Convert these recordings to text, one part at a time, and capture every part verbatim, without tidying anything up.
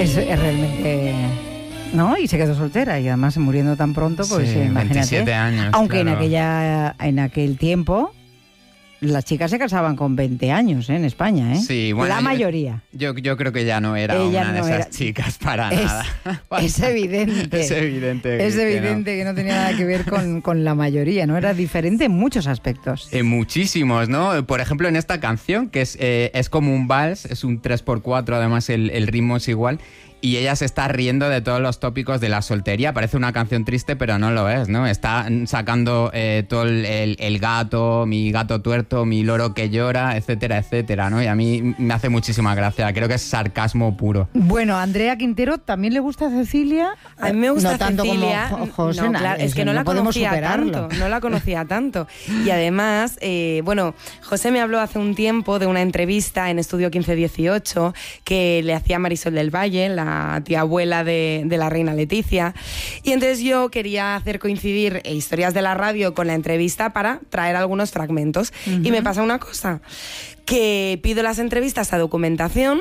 Es, es realmente... ¿No? Y se quedó soltera y además muriendo tan pronto, pues sí, imagínate. veintisiete años. Aunque claro. en aquella en aquel tiempo las chicas se casaban con veinte años, ¿eh? En España, ¿eh? Sí, bueno, la yo, mayoría. Yo, yo creo que ya no era Ella una no de esas era... chicas para es, nada. Es evidente. Es evidente. Es que evidente no. que no tenía nada que ver con, con la mayoría, ¿no? Era diferente en muchos aspectos. En muchísimos, ¿no? Por ejemplo, en esta canción, que es, eh, es como un vals, es un tres por cuatro, además el, el ritmo es igual. Y ella se está riendo de todos los tópicos de la soltería. Parece una canción triste, pero no lo es, ¿no? Está sacando eh, todo el, el, el gato, mi gato tuerto, mi loro que llora, etcétera, etcétera, ¿no? Y a mí me hace muchísima gracia. Creo que es sarcasmo puro. Bueno, Andrea Quintero, ¿también le gusta a Cecilia? A mí me gusta no tanto Cecilia. como José, no, claro, es que no, no la conocía superarlo. tanto. No la conocía tanto. Y además, eh, bueno, José me habló hace un tiempo de una entrevista en Estudio quince dieciocho que le hacía Marisol del Valle, la tía abuela de, de la reina Leticia, y entonces yo quería hacer coincidir Historias de la Radio con la entrevista para traer algunos fragmentos. Uh-huh. Y me pasa una cosa, que pido las entrevistas a documentación,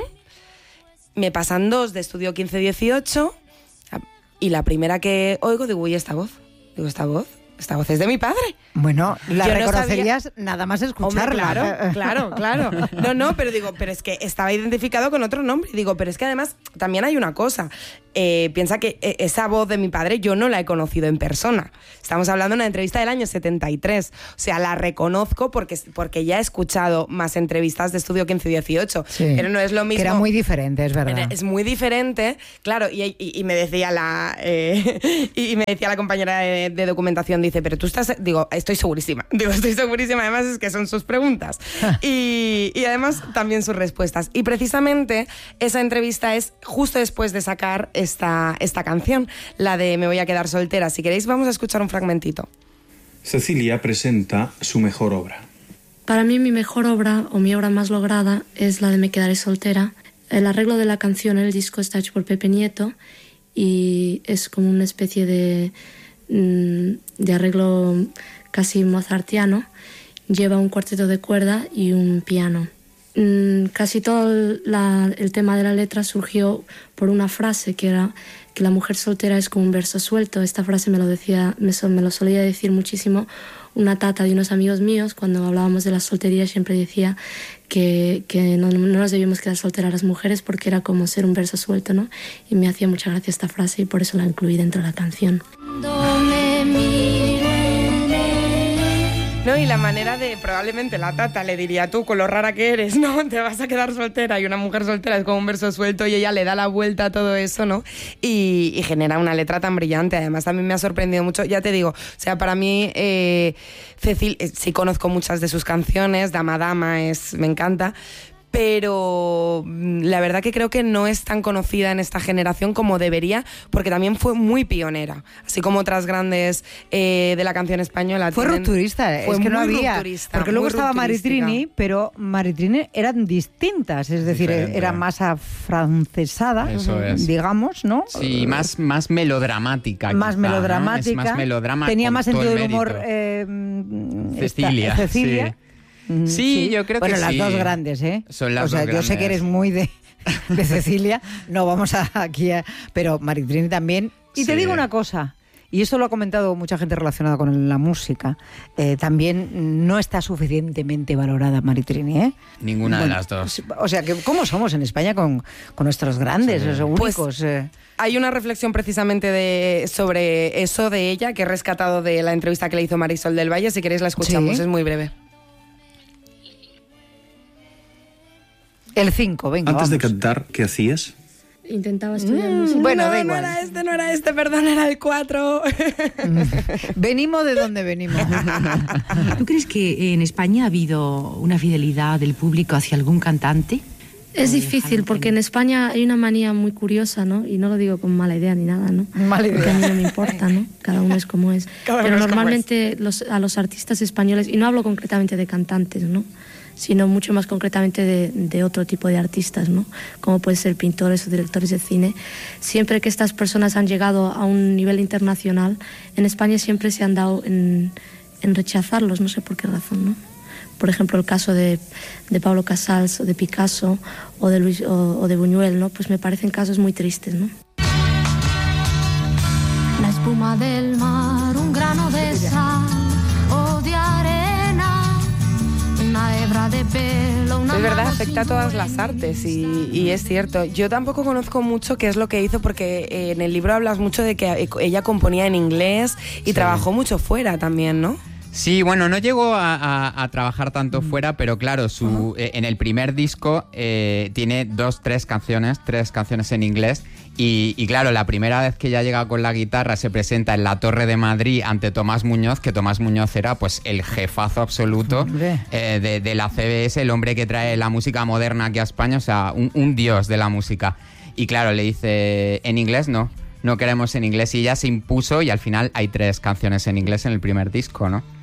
me pasan dos de Estudio quince dieciocho y la primera que oigo digo, uy, esta voz, digo, esta voz Esta voz es de mi padre. Bueno, la Yo reconocerías no sabía... nada más escucharla. Hombre, claro, claro, claro. No, no, pero digo, pero es que estaba identificado con otro nombre. Y digo, pero es que además también hay una cosa. Eh, piensa que esa voz de mi padre yo no la he conocido en persona. Estamos hablando de una entrevista del año setenta y tres. O sea, la reconozco porque, porque ya he escuchado más entrevistas de Estudio quince dieciocho. Sí, pero no es lo mismo. Que era muy diferente, es verdad. Es muy diferente, claro. Y, y, y me decía la eh, y me decía la compañera de, de documentación, dice, pero tú estás... Digo, estoy segurísima. Digo, estoy segurísima. Además es que son sus preguntas. y, y además también sus respuestas. Y precisamente esa entrevista es justo después de sacar esta, esta canción, la de Me voy a quedar soltera. Si queréis, vamos a escuchar un fragmentito. Cecilia presenta su mejor obra. Para mí mi mejor obra, o mi obra más lograda, es la de Me quedaré soltera. El arreglo de la canción en el disco está hecho por Pepe Nieto y es como una especie de, de arreglo casi mozartiano. Lleva un cuarteto de cuerda y un piano. Casi todo la, el tema de la letra surgió por una frase que era que la mujer soltera es como un verso suelto. Esta frase me lo decía, me, me lo solía decir muchísimo una tata de unos amigos míos. Cuando hablábamos de la soltería siempre decía que, que no, no nos debíamos quedar solteras las mujeres porque era como ser un verso suelto, ¿no? Y me hacía mucha gracia esta frase y por eso la incluí dentro de la canción. No, y la manera de, probablemente la tata le diría, tú con lo rara que eres, ¿no? Te vas a quedar soltera, y una mujer soltera es como un verso suelto, y ella le da la vuelta a todo eso, ¿no? Y, y genera una letra tan brillante. Además también me ha sorprendido mucho, ya te digo, o sea, para mí eh, Cecil, eh, sí conozco muchas de sus canciones, Dama Dama es, me encanta, pero la verdad que creo que no es tan conocida en esta generación como debería, porque también fue muy pionera, así como otras grandes eh, de la canción española. Fue tienen, rupturista, fue es que no muy había, rupturista, porque luego muy estaba Maritrini, pero Maritrini eran distintas, es decir, Diferente. era más afrancesada, Eso es. digamos, ¿no? Sí, más, más melodramática. Más quizá, melodramática, ¿no? Es más melodrama. tenía con más todo sentido el del humor mérito. eh, Cecilia, esta, Cecilia. sí. Sí, yo creo bueno, que las sí. dos grandes, ¿eh? Son las o sea, dos yo sé que grandes. eres muy de, de Cecilia, no vamos a, aquí a... Pero Maritrini también. Y Sí. te digo una cosa, y esto lo ha comentado mucha gente relacionada con la música, eh, también no está suficientemente valorada Maritrini, ¿eh? Ninguna Bueno, de las dos. O sea, que ¿cómo somos en España con, con nuestros grandes, Sí. los únicos? Pues, eh? Hay una reflexión precisamente de, sobre eso de ella, que he rescatado de la entrevista que le hizo Marisol del Valle. Si queréis la escuchamos, Sí. es muy breve. El cinco, venga, Antes de vamos. cantar, ¿qué hacías? Intentaba estudiar Mm, música. bueno, no, da no igual. era este, no era este, perdón, era el cuatro. Venimos de donde venimos. ¿Tú crees que en España ha habido una fidelidad del público hacia algún cantante? Es difícil porque en España hay una manía muy curiosa, ¿no? Y no lo digo con mala idea ni nada, ¿no? Mala idea. Porque a mí no me importa, ¿no? Cada uno es como es. Cada Pero uno es como normalmente los, a los artistas españoles, y no hablo concretamente de cantantes, ¿no? Sino mucho más concretamente de, de otro tipo de artistas, ¿no? Como pueden ser pintores o directores de cine. Siempre que estas personas han llegado a un nivel internacional, en España siempre se han dado en, en rechazarlos, no sé por qué razón, ¿no? por ejemplo, el caso de, de Pablo Casals, o de Picasso, o de, Luis, o, o de Buñuel, ¿no? Pues me parecen casos muy tristes, ¿no? La espuma del mar, un grano de sal o de arena, una hebra de pelo, una Es verdad, mano afecta a sin todas dueño. las artes y, y es cierto. Yo tampoco conozco mucho qué es lo que hizo porque eh, en el libro hablas mucho de que ella componía en inglés y Sí. trabajó mucho fuera también, ¿no? Sí, bueno, no llegó a, a- a trabajar tanto fuera, pero claro, su, eh, en el primer disco eh, tiene dos, tres canciones, tres canciones en inglés. Y, y claro, la primera vez que ella llega con la guitarra se presenta en la Torre de Madrid ante Tomás Muñoz, que Tomás Muñoz era pues el jefazo absoluto Hombre. eh, de, de la C B S, el hombre que trae la música moderna aquí a España, o sea, un, un dios de la música. Y claro, le dice, en inglés no, no queremos en inglés. Y ella se impuso y al final hay tres canciones en inglés en el primer disco, ¿no?